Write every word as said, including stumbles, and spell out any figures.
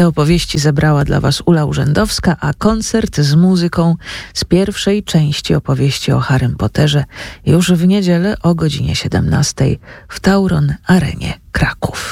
Te opowieści zebrała dla Was Ula Urzędowska, a koncert z muzyką z pierwszej części opowieści o Harrym Potterze już w niedzielę o godzinie siedemnastej w Tauron Arenie Kraków.